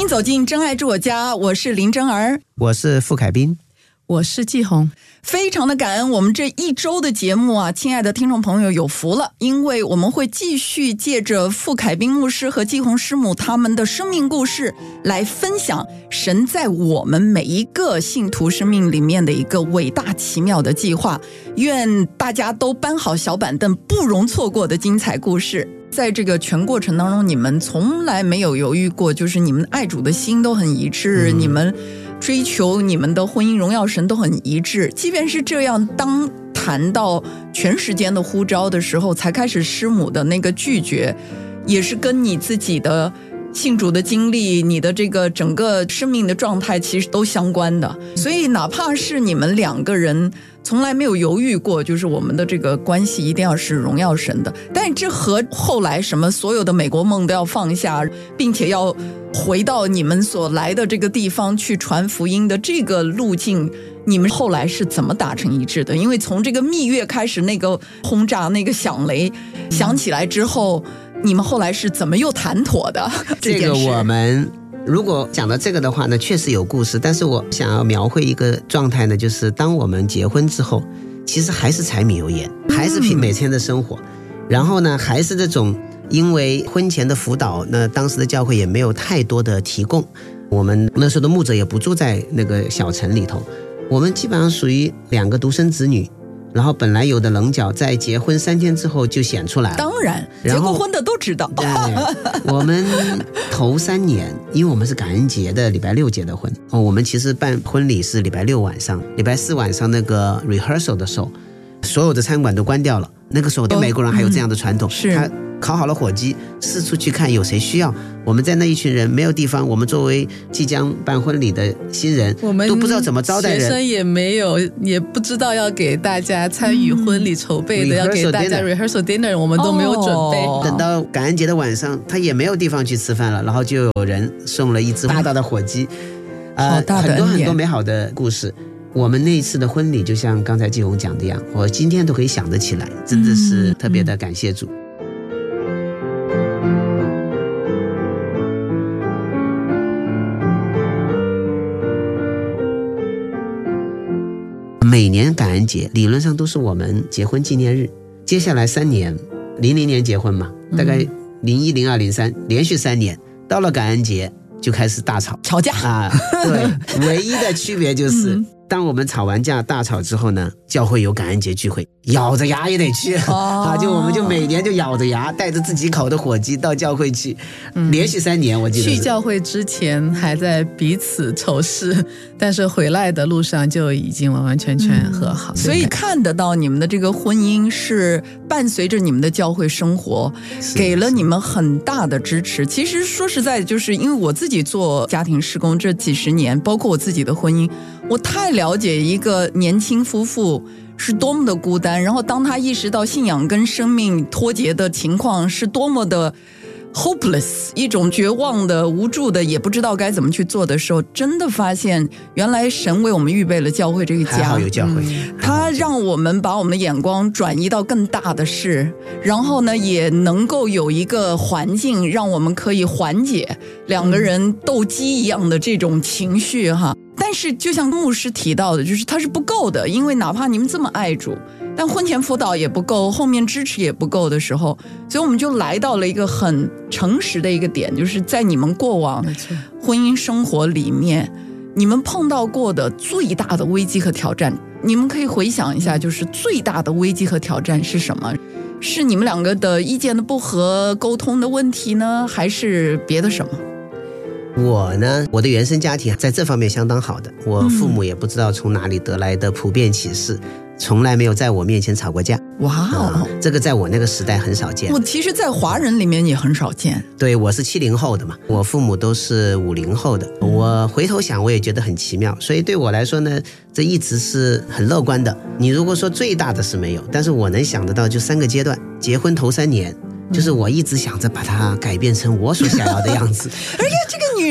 欢迎走进真爱住我家，我是林真儿， 我是傅凯斌， 我是季红。 非常的感恩我们这一周的节目啊，亲爱的听众朋友有福了，因为我们会继续借着傅凯斌牧师和季红师母他们的生命故事来分享神在我们每一个信徒生命里面的一个伟大奇妙的计划，愿大家都搬好小板凳，不容错过的精彩故事。在这个全过程当中，你们从来没有犹豫过，就是你们爱主的心都很一致，你们追求你们的婚姻荣耀神都很一致。即便是这样，当谈到全时间的呼召的时候，才开始师母的那个拒绝，也是跟你自己的信主的经历，你的这个整个生命的状态其实都相关的。所以哪怕是你们两个人从来没有犹豫过，就是我们的这个关系一定要是荣耀神的，但这和后来什么所有的美国梦都要放下，并且要回到你们所来的这个地方去传福音的这个路径，你们后来是怎么达成一致的？因为从这个蜜月开始，那个轰炸，那个响雷响起来之后，你们后来是怎么又谈妥的？ 这个我们如果讲到这个的话呢，确实有故事，但是我想要描绘一个状态呢，就是当我们结婚之后，其实还是柴米油盐，还是凭每天的生活，然后呢，还是这种因为婚前的辅导，那当时的教会也没有太多的提供，我们那时候的牧者也不住在那个小城里头，我们基本上属于两个独生子女。然后本来有的棱角在结婚3天之后就显出来了， 当然结过婚的都知道。 我们头3年，因为我们是感恩节的礼拜6结的婚，我们其实办婚礼是礼拜6晚上，礼拜4晚上那个 rehearsal 的时候，所有的餐馆都关掉了。那个时候美国人还有这样的传统， 是他烤好了火鸡，四处去看有谁需要。我们在那一群人没有地方，我们作为即将办婚礼的新人，我们都不知道怎么招待人， 学生也没有，也不知道要给大家参与婚礼筹备的，要给大家 rehearsal dinner， 我们都没有准备。 等到感恩节的晚上，他也没有地方去吃饭了，然后就有人送了一只大大的火鸡，很多很多美好的故事。我们那一次的婚礼，就像刚才季红讲的一样，我今天都可以想得起来，真的是特别的感谢主。每年感恩节理论上都是我们结婚纪念日，接下来3年，00年结婚嘛，大概01、02、03连续3年，到了感恩节就开始大吵架啊！对，唯一的区别就是当我们吵完架大吵之后呢，教会有感恩节聚会，咬着牙也得去就我们就每年就咬着牙带着自己烤的火鸡到教会去，连续3年我记得去教会之前还在彼此仇视，但是回来的路上就已经完完全全和好， 所以看得到你们的这个婚姻是伴随着你们的教会生活，给了你们很大的支持。其实说实在的，就是因为我自己做家庭事工这几十年，包括我自己的婚姻，我太了解一个年轻夫妇是多么的孤单，然后当他意识到信仰跟生命脱节的情况是多么的 hopeless， 一种绝望的无助的也不知道该怎么去做的时候，真的发现原来神为我们预备了教会这个家， 还好有教会， 他让我们把我们的眼光转移到更大的事，然后呢也能够有一个环境让我们可以缓解两个人斗鸡一样的这种情绪哈。但是就像牧师提到的，就是它是不够的，因为哪怕你们这么爱主，但婚前辅导也不够，后面支持也不够的时候，所以我们就来到了一个很诚实的一个点，就是在你们过往婚姻生活里面，你们碰到过的最大的危机和挑战，你们可以回想一下，就是最大的危机和挑战是什么？是你们两个的意见的不合、沟通的问题呢，还是别的什么？ 我呢，我的原生家庭在这方面相当好的，我父母也不知道从哪里得来的普遍启示，从来没有在我面前吵过架。 哇哦， 这个在我那个时代很少见。 我其实在华人里面也很少见。 对，我是70后的嘛，我父母都是50后的。我回头想我也觉得很奇妙，所以对我来说呢，这一直是很乐观的。你如果说最大的是没有，但是我能想得到就3个阶段。结婚头3年，就是我一直想着把它改变成我所想要的样子。 而且这个女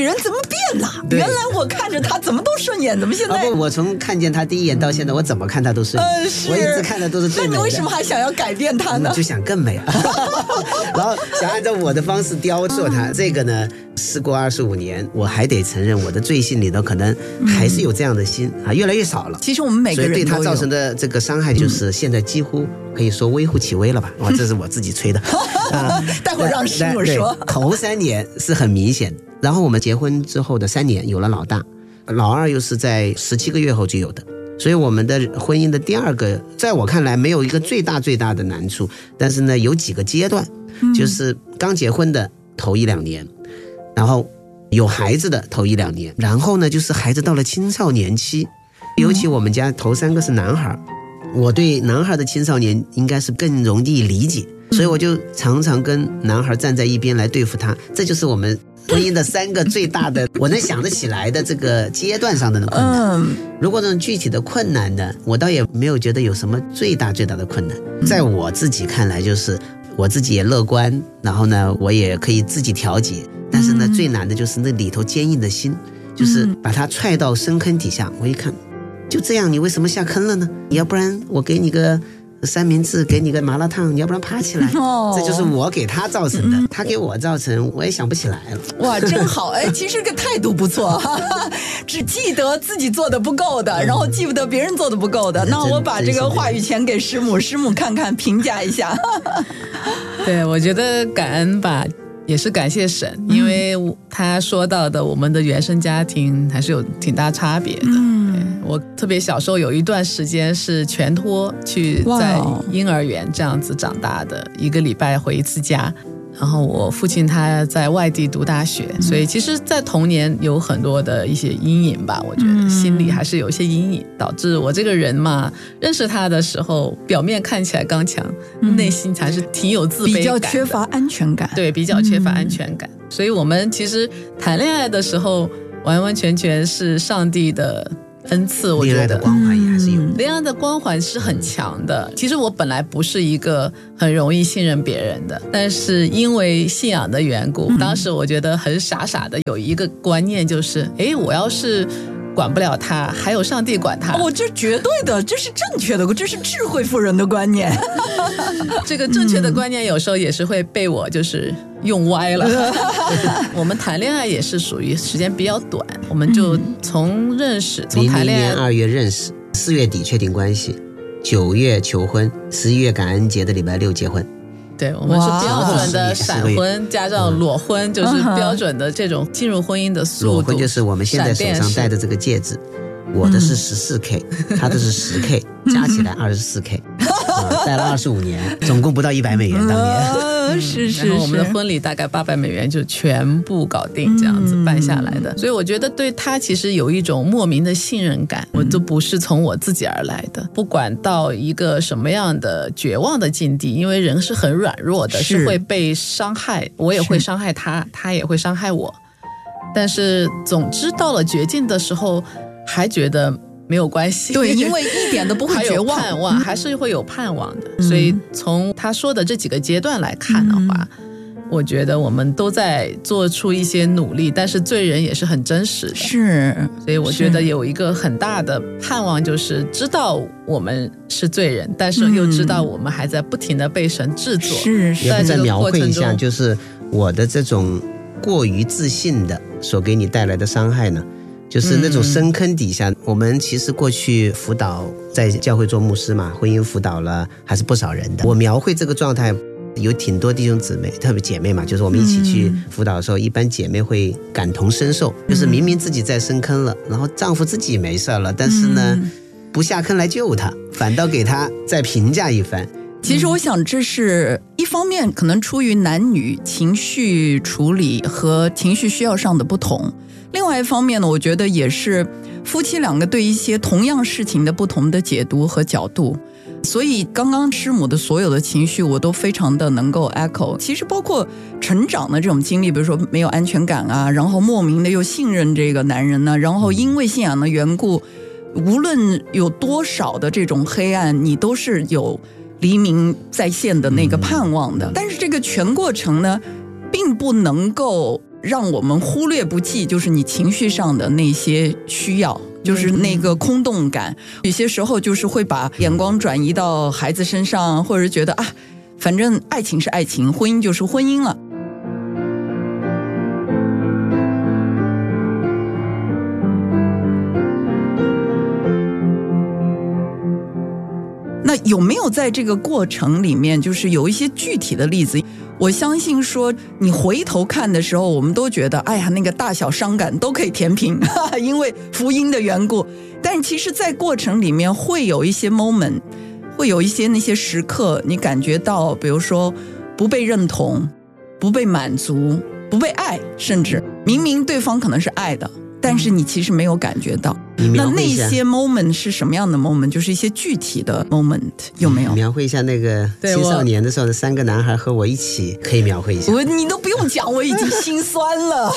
人怎么变了？原来我看着他怎么都顺眼，怎么现在？ 我从看见他第一眼到现在，我怎么看他都顺眼。我一直看的都是最美的。 那你为什么还想要改变他呢？ 就想更美了，然后想按照我的方式雕塑他。这个呢，时过25年，我还得承认，我的罪性里头可能还是有这样的心啊，越来越少了。 其实我们每个人所以对他造成的这个伤害，就是现在几乎可以说微乎其微了吧？哇，这是我自己吹的。 待会儿让师母说。 头3年是很明显，然后我们结婚之后的3年有了老大，老二又是在17个月后就有的。所以我们的婚姻的第2个，在我看来没有一个最大的难处，但是呢有几个阶段，就是刚结婚的头1-2年，然后有孩子的头1-2年，然后呢就是孩子到了青少年期，尤其我们家头3个是男孩，我对男孩的青少年应该是更容易理解，所以我就常常跟男孩站在一边来对付他，这就是我们婚姻的3个最大的我能想得起来的这个阶段上的困难。如果这种具体的困难呢，我倒也没有觉得有什么最大的困难。在我自己看来，就是我自己也乐观，然后呢我也可以自己调节，但是呢最难的就是那里头坚硬的心，就是把它踹到深坑底下。我一看就这样，你为什么下坑了呢？你要不然我给你个三明治，给你个麻辣烫，你要不然爬起来。这就是我给他造成的，他给我造成，我也想不起来了。 哇，真好哎！其实这个态度不错，只记得自己做的不够的，然后记不得别人做的不够的。那我把这个话语权给师母，师母看看评价一下。 对，我觉得感恩吧，也是感谢神，因为他说到的我们的原生家庭还是有挺大差别的。我特别小时候有一段时间是全托去在婴儿园这样子长大的，1个礼拜回1次家。然后我父亲他在外地读大学，所以其实在童年有很多的一些阴影吧，我觉得心里还是有一些阴影，导致我这个人嘛，认识他的时候表面看起来刚强，内心还是挺有自卑感的， 比较缺乏安全感。 对，比较缺乏安全感。所以我们其实谈恋爱的时候完完全全是上帝的恩赐，我觉得恋爱的光环也还是有， 恋爱的光环是很强的。其实我本来不是一个很容易信任别人的，但是因为信仰的缘故，当时我觉得很傻的有一个观念，就是我要是管不了他，还有上帝管他。 这绝对的，这是正确的，这是智慧妇人的观念。 这个正确的观念有时候也是会被我就是用歪了。我们谈恋爱也是属于时间比较短，我们就从认识，从谈恋爱 2000年2月认识，4月底确定关系，9月求婚，11月感恩节的礼拜6结婚。 对，我们是标准的闪婚加上裸婚，就是标准的这种进入婚姻的速度。 裸婚就是我们现在手上戴的这个戒指，我的是14K，他的是10K，加起来24K，戴了25年，总共不到$100当年。 是， 然后我们的婚礼大概$800就全部搞定，这样子办下来的。所以我觉得对他其实有一种莫名的信任感，我都不是从我自己而来的。不管到一个什么样的绝望的境地，因为人是很软弱的，是会被伤害，我也会伤害他，他也会伤害我。但是总之到了绝境的时候，还觉得没有关系。 对，因为一点都不会绝望， 还有盼望，还是会有盼望的。所以从他说的这几个阶段来看的话，我觉得我们都在做出一些努力，但是罪人也是很真实的。 是， 所以我觉得有一个很大的盼望，就是知道我们是罪人，但是又知道我们还在不停的被神制作。 是， 也不再描绘一下，就是我的这种过于自信的所给你带来的伤害呢？就是那种深坑底下，我们其实过去辅导，在教会做牧师嘛，婚姻辅导了还是不少人的。我描绘这个状态，有挺多弟兄姊妹，特别姐妹嘛，就是我们一起去辅导的时候，一般姐妹会感同身受，就是明明自己在深坑了，然后丈夫自己没事了，但是呢，不下坑来救他，反倒给他再评价一番。 其实我想这是一方面可能出于男女情绪处理和情绪需要上的不同，另外一方面呢，我觉得也是夫妻两个对一些同样事情的不同的解读和角度。所以刚刚师母的所有的情绪我都非常的能够 echo。 其实包括成长的这种经历，比如说没有安全感啊，然后莫名的又信任这个男人呢，然后因为信仰的缘故，无论有多少的这种黑暗，你都是有黎明再现的那个盼望的。但是这个全过程呢， 并不能够让我们忽略不计，就是你情绪上的那些需要，就是那个空洞感。有些时候就是会把眼光转移到孩子身上，或者觉得啊，反正爱情是爱情，婚姻就是婚姻了。那有没有在这个过程里面，就是有一些具体的例子？我相信说你回头看的时候，我们都觉得哎呀，那个大小伤感都可以填平，因为福音的缘故。但其实在过程里面会有一些 moment， 会有一些那些时刻，你感觉到比如说不被认同，不被满足，不被爱，甚至明明对方可能是爱的，但是你其实没有感觉到。那那些 moment 是什么样的 moment？ 就是一些具体的 moment， 有没有？ 描绘一下那个青少年的时候的3个男孩和我一起，可以描绘一下。 你都不用讲，我已经心酸了。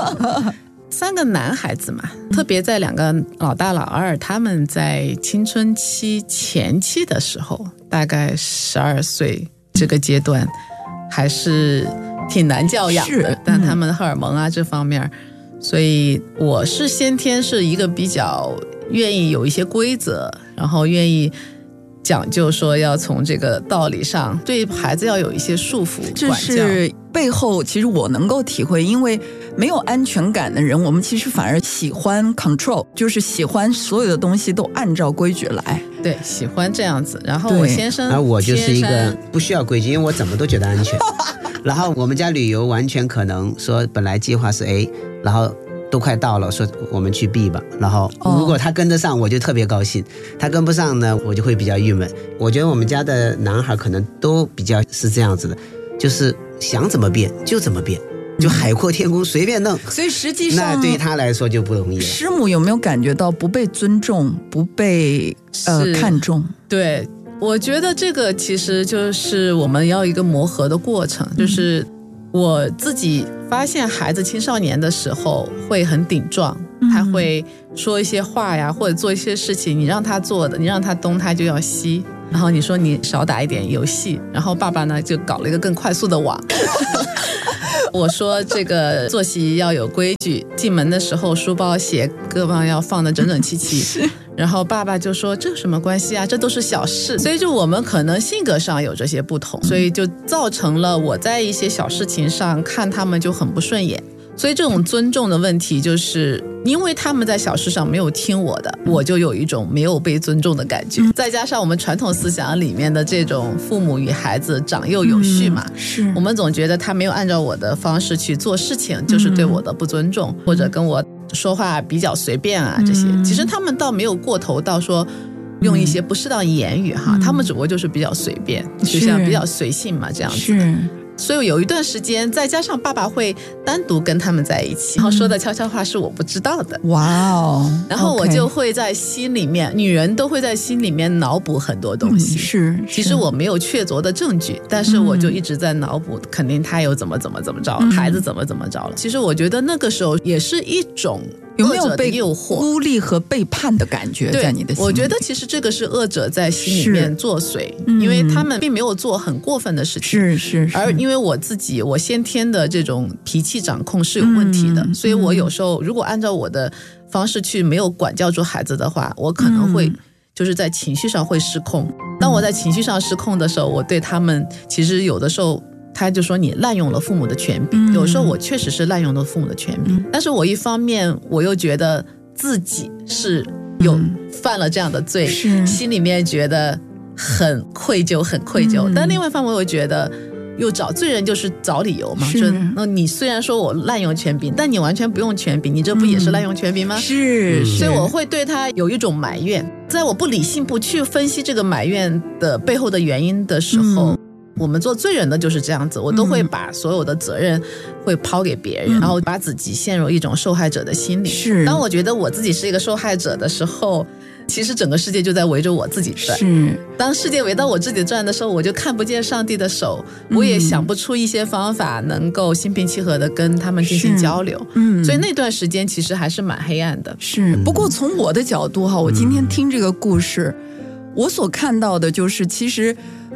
3个男孩子嘛，特别在2个老大老二，他们在青春期前期的时候，大概12岁这个阶段，还是挺难教养的。但他们荷尔蒙啊这方面。所以我是先天是一个比较愿意有一些规则，然后愿意讲究说要从这个道理上对孩子要有一些束缚这是背后其实我能够体会，因为没有安全感的人，我们其实反而喜欢 control， 就是喜欢所有的东西都按照规矩来。 对，喜欢这样子。然后我先生， 而我就是一个不需要规矩，因为我怎么都觉得安全。然后我们家旅游完全可能说本来计划是 A， 然后都快到了，说我们去 B 吧。然后如果他跟得上，我就特别高兴；他跟不上呢，我就会比较郁闷。我觉得我们家的男孩可能都比较是这样子的，就是想怎么变就怎么变，就海阔天空随便弄。 所以实际上那对于他来说就不容易了。 师母有没有感觉到不被尊重，不被看重？ 对，我觉得这个其实就是我们要一个磨合的过程，就是我自己发现孩子青少年的时候会很顶撞，他会说一些话呀，或者做一些事情，你让他做的，你让他东他就要西，然后你说你少打一点游戏，然后爸爸呢就搞了一个更快速的网。我说这个作息要有规矩，进门的时候书包鞋各方要放得整整齐齐。然后爸爸就说这有什么关系啊，这都是小事。所以就我们可能性格上有这些不同，所以就造成了我在一些小事情上看他们就很不顺眼。所以这种尊重的问题，就是因为他们在小事上没有听我的，我就有一种没有被尊重的感觉。再加上我们传统思想里面的这种父母与孩子长幼有序嘛， 是我们总觉得他没有按照我的方式去做事情，就是对我的不尊重，或者跟我说话比较随便啊这些。其实他们倒没有过头到说用一些不适当言语哈，他们只不过就是比较随便，就像比较随性嘛这样子。 是。 所以有一段时间，再加上爸爸会单独跟他们在一起，然后说的悄悄话是我不知道的。 哇哦！ 然后我就会在心里面，女人都会在心里面脑补很多东西。 是， 其实我没有确凿的证据，但是我就一直在脑补，肯定他有怎么着，孩子怎么着了。其实我觉得那个时候也是一种有没有被诱惑、 孤立和背叛的感觉在你的心里？ 我觉得其实这个是恶者在心里面作祟，因为他们并没有做很过分的事情， 是而因为我自己我先天的这种脾气掌控是有问题的，所以我有时候如果按照我的方式去没有管教住孩子的话，我可能会就是在情绪上会失控。当我在情绪上失控的时候，我对他们其实有的时候他就说你滥用了父母的权柄，有时候我确实是滥用了父母的权柄，但是我一方面我又觉得自己是有犯了这样的罪，心里面觉得很愧疚，但另外一方面我又觉得又找罪人就是找理由嘛，说那你虽然说我滥用权柄，但你完全不用权柄，你这不也是滥用权柄吗？ 是， 所以我会对他有一种埋怨，在我不理性不去分析这个埋怨的背后的原因的时候，我们做罪人的就是这样子，我都会把所有的责任会抛给别人，然后把自己陷入一种受害者的心理。 是， 当我觉得我自己是一个受害者的时候，其实整个世界就在围着我自己转。 是，当世界围到我自己转的时候，我就看不见上帝的手，我也想不出一些方法能够心平气和的跟他们进行交流。所以那段时间其实还是蛮黑暗的。 是，不过从我的角度哈，我今天听这个故事，我所看到的就是其实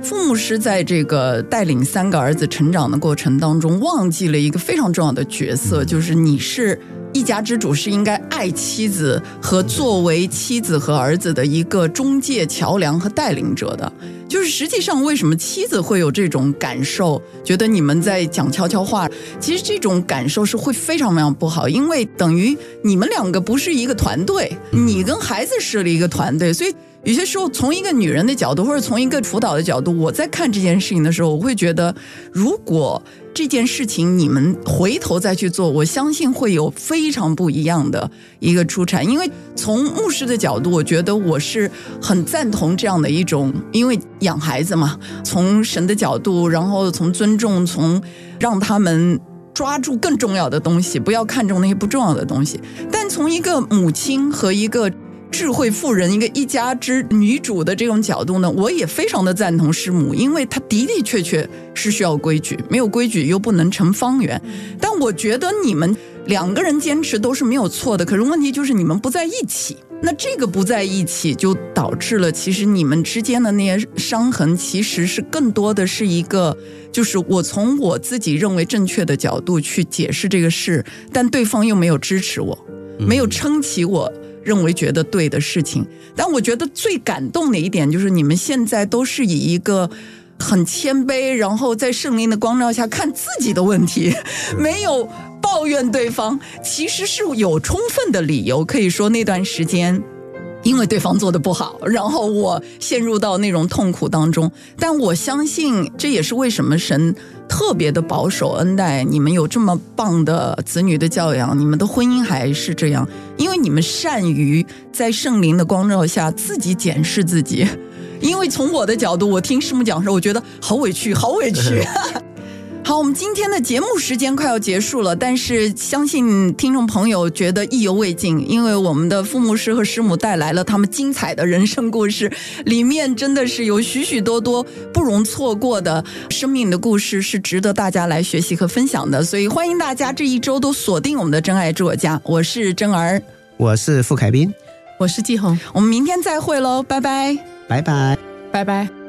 傅牧师在这个带领3个儿子成长的过程当中，忘记了一个非常重要的角色，就是你是一家之主，是应该爱妻子和作为妻子和儿子的一个中介桥梁和带领者的。就是实际上为什么妻子会有这种感受，觉得你们在讲悄悄话，其实这种感受是会非常非常不好，因为等于你们2个不是一个团队，你跟孩子是了一个团队，所以有些时候从一个女人的角度，或者从一个辅导的角度，我在看这件事情的时候，我会觉得如果这件事情你们回头再去做，我相信会有非常不一样的一个出产。因为从牧师的角度，我觉得我是很赞同这样的一种，因为养孩子嘛，从神的角度，然后从尊重，从让他们抓住更重要的东西，不要看重那些不重要的东西。但从一个母亲和一个智慧妇人，一家之女主的这种角度呢，我也非常的赞同师母，因为她的的确确是需要规矩，没有规矩又不能成方圆。但我觉得你们2个人坚持都是没有错的，可是问题就是你们不在一起，那这个不在一起就导致了其实你们之间的那些伤痕，其实是更多的是一个，就是我从我自己认为正确的角度去解释这个事，但对方又没有支持我，没有撑起我认为觉得对的事情。但我觉得最感动的一点就是你们现在都是以一个很谦卑，然后在圣灵的光照下看自己的问题，没有抱怨对方，其实是有充分的理由可以说那段时间因为对方做得不好，然后我陷入到那种痛苦当中。但我相信这也是为什么神特别的保守恩待你们，有这么棒的子女的教养，你们的婚姻还是这样，因为你们善于在圣灵的光照下自己检视自己。因为从我的角度，我听师母讲的时候，我觉得好委屈好委屈好，我们今天的节目时间快要结束了，但是相信听众朋友觉得意犹未尽，因为我们的傅牧师和师母带来了他们精彩的人生故事，里面真的是有许许多多不容错过的生命的故事，是值得大家来学习和分享的。所以欢迎大家这一周都锁定我们的真爱住我家，我是真儿， 我是傅凯斌， 我是季红， 我们明天再会喽，拜拜， 拜拜， 拜拜。